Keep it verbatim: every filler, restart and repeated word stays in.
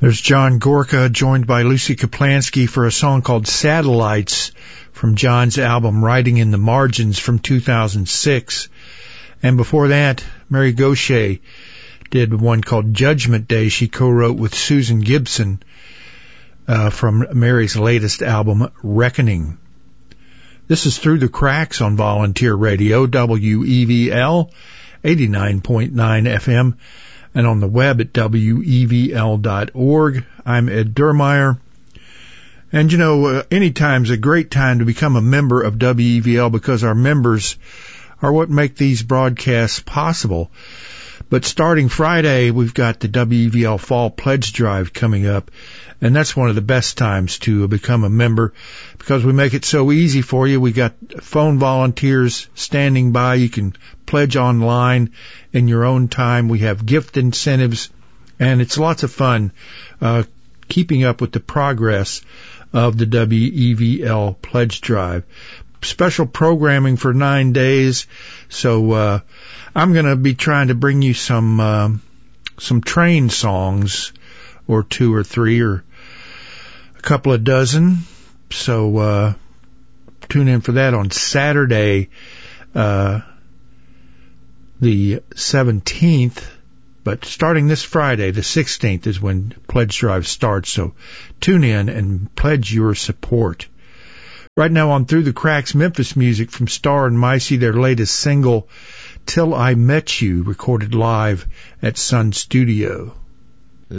There's John Gorka joined by Lucy Kaplansky for a song called Satellites from John's album Writing in the Margins from two thousand six. And before that, Mary Gauthier did one called Judgment Day she co-wrote with Susan Gibson uh, from Mary's latest album, Reckoning. This is Through the Cracks on Volunteer Radio, W E V L, eighty-nine point nine F M, and on the web at W E V L dot org. I'm Ed Durmeyer. And, you know, uh, any time's a great time to become a member of W E V L because our members are what make these broadcasts possible. But starting Friday, we've got the W E V L Fall Pledge Drive coming up, and that's one of the best times to become a member because we make it so easy for you. We got phone volunteers standing by. You can pledge online in your own time. We have gift incentives, and it's lots of fun uh, keeping up with the progress of the W E V L Pledge Drive. Special programming for nine days, so uh, I'm going to be trying to bring you some uh, some train songs, or two or three, or a couple of dozen. So uh, tune in for that on Saturday, uh, the seventeenth. But starting this Friday, the sixteenth, is when Pledge Drive starts. So tune in and pledge your support. Right now on Through the Cracks, Memphis music from Star and Micey, their latest single, Till I Met You, recorded live at Sun Studio.